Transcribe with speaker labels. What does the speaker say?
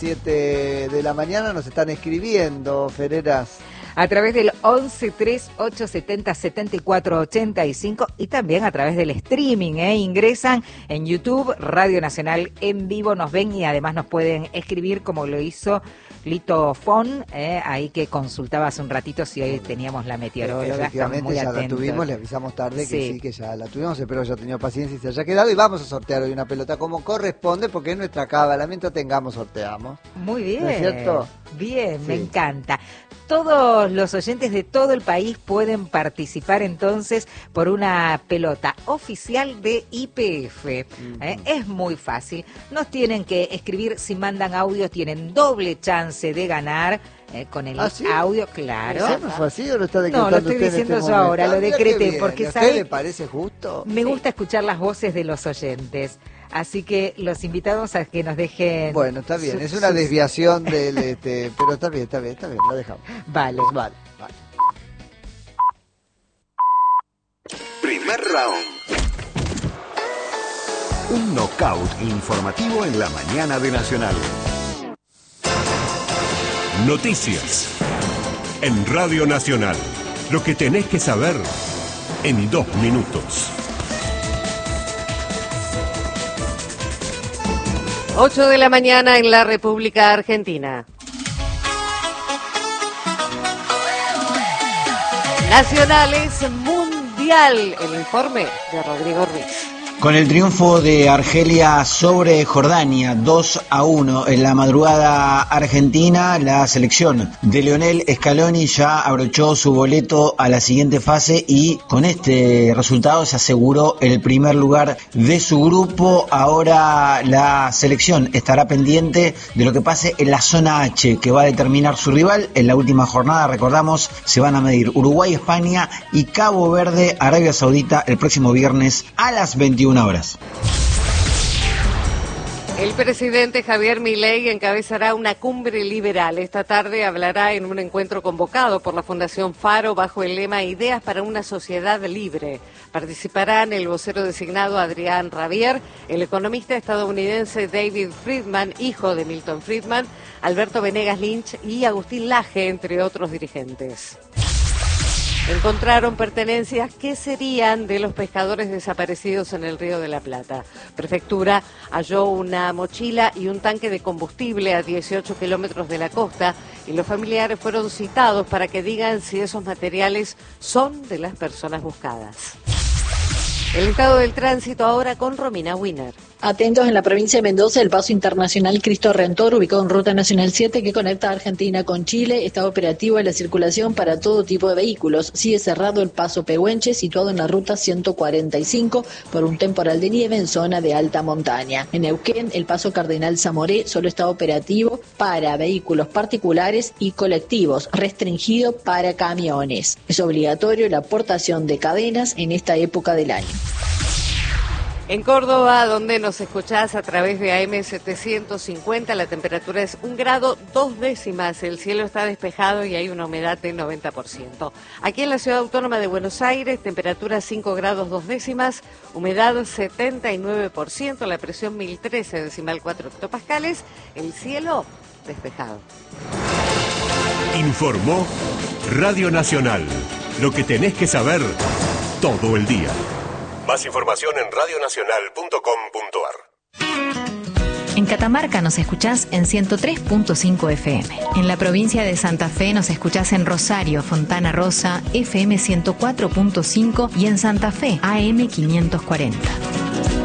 Speaker 1: 7 de la mañana nos están escribiendo, Ferreras.
Speaker 2: A través del 1138707485 y también a través del streaming, ingresan en YouTube, Radio Nacional en vivo, nos ven y además nos pueden escribir como lo hizo Lito Fon, ahí que consultaba hace un ratito si hoy teníamos la meteoróloga.
Speaker 1: Efectivamente,
Speaker 2: muy
Speaker 1: ya
Speaker 2: atentos.
Speaker 1: la tuvimos, le avisamos tarde que sí, que ya la tuvimos, espero haya tenido paciencia y se haya quedado, y vamos a sortear hoy una pelota como corresponde, porque en nuestra cábala, mientras tengamos, sorteamos.
Speaker 2: Muy bien.
Speaker 1: ¿No es cierto?
Speaker 2: Bien,
Speaker 1: Sí.
Speaker 2: me encanta. Todos los oyentes de todo el país pueden participar entonces por una pelota oficial de YPF. Es muy fácil. Nos tienen que escribir, si mandan audio, tienen doble chance de ganar. Con el
Speaker 1: ¿Sí?
Speaker 2: audio, claro.
Speaker 1: ¿Eso no fue así o lo está decretando
Speaker 2: No, lo estoy
Speaker 1: usted en
Speaker 2: diciendo
Speaker 1: este
Speaker 2: yo
Speaker 1: momento?
Speaker 2: ahora, lo
Speaker 1: Mira
Speaker 2: decreté,
Speaker 1: qué bien.
Speaker 2: porque
Speaker 1: ¿A usted
Speaker 2: ¿sabe?
Speaker 1: le parece justo?
Speaker 2: Me gusta escuchar las voces de los oyentes. Así que los invitamos a que nos dejen...
Speaker 1: Bueno, está bien, es una desviación del... pero está bien, lo dejamos.
Speaker 2: Vale.
Speaker 1: Vale.
Speaker 3: Primer round. Un knockout informativo en la mañana de Nacional. Noticias. En Radio Nacional. Lo que tenés que saber en 2 minutos.
Speaker 4: 8 de la mañana en la República Argentina. Nacionales Mundial. El informe de Rodrigo Ruiz.
Speaker 5: Con el triunfo de Argelia sobre Jordania, 2-1 en la madrugada argentina, la selección de Lionel Scaloni ya abrochó su boleto a la siguiente fase y con este resultado se aseguró el primer lugar de su grupo. Ahora la selección estará pendiente de lo que pase en la zona H, que va a determinar su rival. En la última jornada, recordamos, se van a medir Uruguay, España y Cabo Verde, Arabia Saudita, el próximo viernes a las 21 horas.
Speaker 4: El presidente Javier Milei encabezará una cumbre liberal. Esta tarde hablará en un encuentro convocado por la Fundación Faro bajo el lema Ideas para una sociedad libre. Participarán el vocero designado Adrián Rabier, el economista estadounidense David Friedman, hijo de Milton Friedman, Alberto Venegas Lynch y Agustín Laje, entre otros dirigentes. Encontraron pertenencias que serían de los pescadores desaparecidos en el Río de la Plata. Prefectura halló una mochila y un tanque de combustible a 18 kilómetros de la costa y los familiares fueron citados para que digan si esos materiales son de las personas buscadas. El estado del tránsito ahora con Romina Wiener.
Speaker 6: Atentos, en la provincia de Mendoza, el paso internacional Cristo Redentor, ubicado en Ruta Nacional 7, que conecta a Argentina con Chile, está operativo en la circulación para todo tipo de vehículos. Sigue cerrado el paso Pehuenche, situado en la ruta 145, por un temporal de nieve en zona de alta montaña. En Neuquén, el paso Cardenal Zamoré solo está operativo para vehículos particulares y colectivos, restringido para camiones. Es obligatorio la portación de cadenas en esta época del año.
Speaker 4: En Córdoba, donde nos escuchás a través de AM 750, la temperatura es 1 grado 2 décimas, el cielo está despejado y hay una humedad del 90%. Aquí en la Ciudad Autónoma de Buenos Aires, temperatura 5 grados 2 décimas, humedad 79%, la presión 1013,4 hectopascales, el cielo despejado.
Speaker 3: Informó Radio Nacional. Lo que tenés que saber todo el día. Más información en radionacional.com.ar.
Speaker 7: En Catamarca nos escuchás en 103.5 FM. En la provincia de Santa Fe nos escuchás en Rosario, Fontana Rosa, FM 104.5 y en Santa Fe, AM 540.